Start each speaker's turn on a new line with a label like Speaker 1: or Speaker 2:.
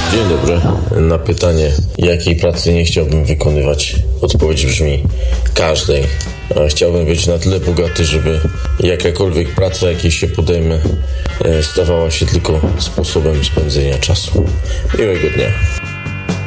Speaker 1: Dzień dobry. Na pytanie, jakiej pracy nie chciałbym wykonywać, odpowiedź brzmi każdej. Chciałbym być na tyle bogaty, żeby jakakolwiek praca, jakiej się podejmę, stawała się tylko sposobem spędzenia czasu. Miłego dnia.